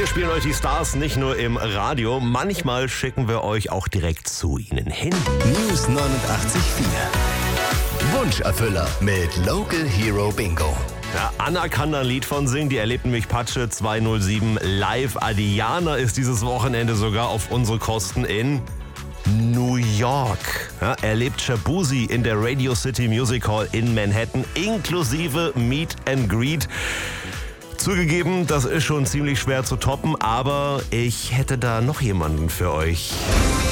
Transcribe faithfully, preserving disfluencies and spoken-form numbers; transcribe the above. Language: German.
spielen euch die Stars nicht nur im Radio, manchmal schicken wir euch auch direkt zu ihnen hin. News neunundachtzig Komma vier. Wunscherfüller mit Local Hero Bingo. Ja, Anna kann da ein Lied von singen, die erlebt nämlich Patsche zweihundertsieben live. Adiana ist dieses Wochenende sogar auf unsere Kosten in New York. Ja, erlebt Shabuzi in der Radio City Music Hall in Manhattan, inklusive Meet and Greet. Zugegeben, das ist schon ziemlich schwer zu toppen, aber ich hätte da noch jemanden für euch.